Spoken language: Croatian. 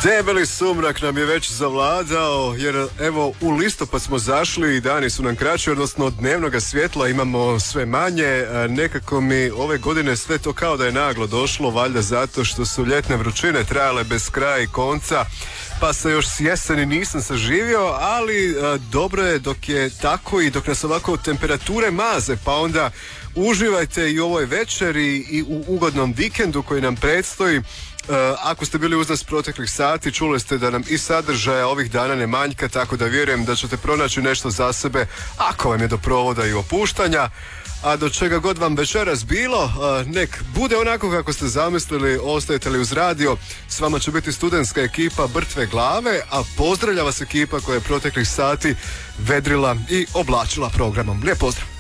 Debeli sumrak nam je već zavladao, jer evo u listopad smo zašli i dani su nam kraći, odnosno dnevnoga svjetla imamo sve manje. Nekako mi ove godine sve to kao da je naglo došlo, valjda zato što su ljetne vrućine trajale bez kraja i konca, pa se još s jeseni nisam saživio, ali dobro je dok je tako i dok nas ovako temperature maze, pa onda uživajte i u ovoj večeri i u ugodnom vikendu koji nam predstoji. Ako ste bili uz nas proteklih sati, čuli ste da nam i sadržaja ovih dana ne manjka, tako da vjerujem da ćete pronaći nešto za sebe ako vam je do provoda i opuštanja. A do čega god vam večeras bilo, nek bude onako kako ste zamislili. Ostajete li uz radio, s vama će biti studentska ekipa Mrtve glave, a pozdravlja vas ekipa koja je proteklih sati vedrila i oblačila programom. Lijep pozdrav!